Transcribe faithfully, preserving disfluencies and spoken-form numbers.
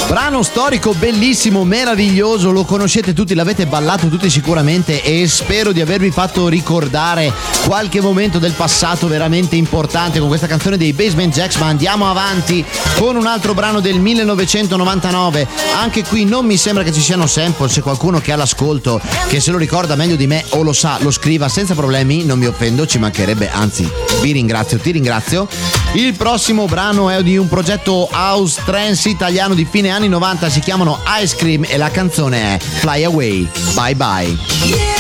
Brano storico bellissimo, meraviglioso, lo conoscete tutti, l'avete ballato tutti sicuramente e spero di avervi fatto ricordare qualche momento del passato veramente importante con questa canzone dei Basement Jaxx. Ma andiamo avanti con un altro brano del millenovecentonovantanove. Anche qui non mi sembra che ci siano sample, c'è qualcuno che ha l'ascolto che se lo ricorda meglio di me o lo sa, lo scriva senza problemi, non mi offendo, ci mancherebbe, anzi vi ringrazio, ti ringrazio. Il prossimo brano è di un progetto house trance italiano di fine anni novanta, si chiamano Ice Cream e la canzone è Fly Away, Bye Bye. Yeah.